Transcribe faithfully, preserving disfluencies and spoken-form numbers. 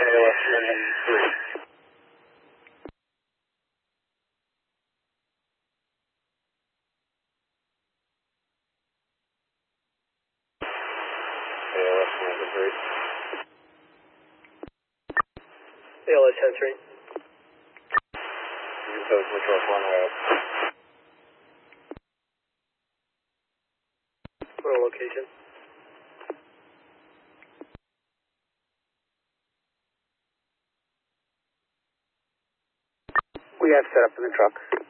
A L S ten three. On location. We have set up in the truck.